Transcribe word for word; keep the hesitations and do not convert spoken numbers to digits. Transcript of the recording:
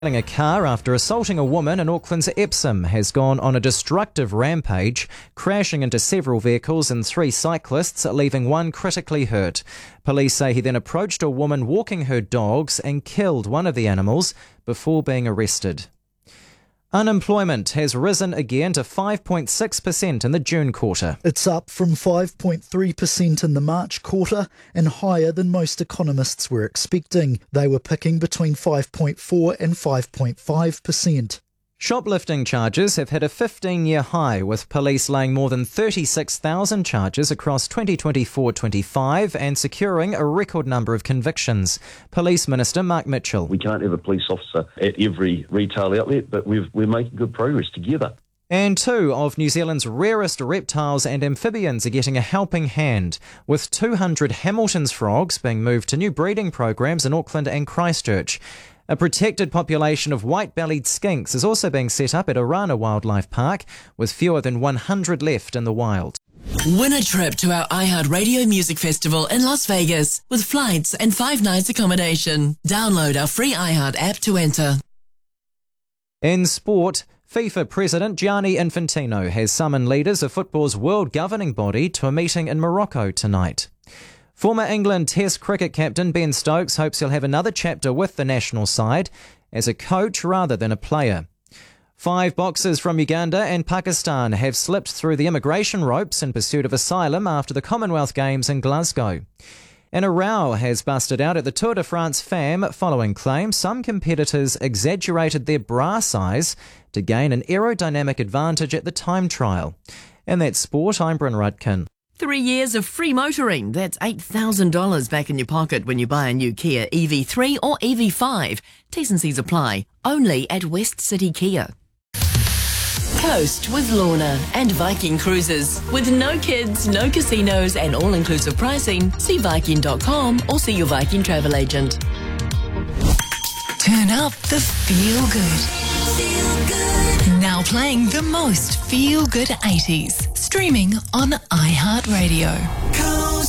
A car after assaulting a woman in Auckland's Epsom has gone on a destructive rampage, crashing into several vehicles and three cyclists, leaving one critically hurt. Police say he then approached a woman walking her dogs and killed one of the animals before being arrested. Unemployment has risen again to five point six percent in the June quarter. It's up from five point three percent in the March quarter and higher than most economists were expecting. They were picking between five point four and five point five percent. Shoplifting charges have hit a fifteen-year high, with police laying more than thirty-six thousand charges across twenty twenty-four twenty-five and securing a record number of convictions. Police Minister Mark Mitchell. We can't have a police officer at every retail outlet, but we've, we're making good progress together. And two of New Zealand's rarest reptiles and amphibians are getting a helping hand, with two hundred Hamilton's frogs being moved to new breeding programs in Auckland and Christchurch. A protected population of white-bellied skinks is also being set up at Orana Wildlife Park, with fewer than one hundred left in the wild. Win a trip to our iHeartRadio Music Festival in Las Vegas with flights and five nights accommodation. Download our free iHeart app to enter. In sport, FIFA President Gianni Infantino has summoned leaders of football's world governing body to a meeting in Morocco tonight. Former England Test cricket captain Ben Stokes hopes he'll have another chapter with the national side as a coach rather than a player. Five boxers from Uganda and Pakistan have slipped through the immigration ropes in pursuit of asylum after the Commonwealth Games in Glasgow. And a row has busted out at the Tour de France Femme following claims some competitors exaggerated their bra size to gain an aerodynamic advantage at the time trial. And that's sport. I'm Bryn Rudkin. Three years of free motoring. That's eight thousand dollars back in your pocket when you buy a new Kia E V three or E V five. T's and C's apply. Only at West City Kia. Coast with Lorna and Viking Cruises. With no kids, no casinos and all-inclusive pricing, see Viking dot com or see your Viking travel agent. Turn up the feel good. Feel good. Now playing the most feel good eighties. Streaming on iHeartRadio.